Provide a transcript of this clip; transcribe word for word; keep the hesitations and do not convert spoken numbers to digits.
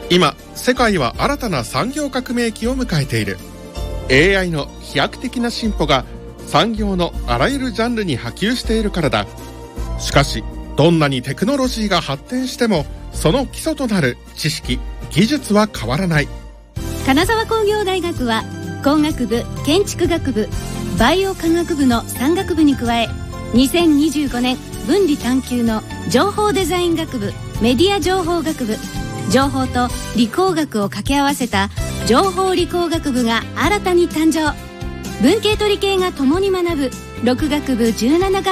今世界は新たな産業革命期を迎えている。 エーアイ の飛躍的な進歩が産業のあらゆるジャンルに波及しているからだ。しかしどんなにテクノロジーが発展してもその基礎となる知識・技術は変わらない。 金沢工業大学は工学部、建築学部、バイオ科学部のさん学部に加え、にせんにじゅうごねん分離探究の情報デザイン学部、メディア情報学部、情報と理工学を掛け合わせた情報理工学部が新たに誕生。文系と理系が共に学ぶろく学部じゅうなな